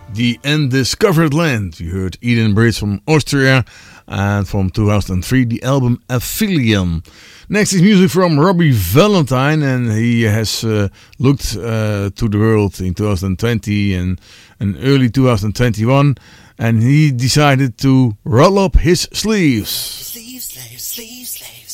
The Undiscovered Land. You heard Eden Bridge from Austria, and from 2003 the album Aphelion. Next is music from Robbie Valentine, and he has looked to the world in 2020 and early 2021, and he decided to roll up his sleeves.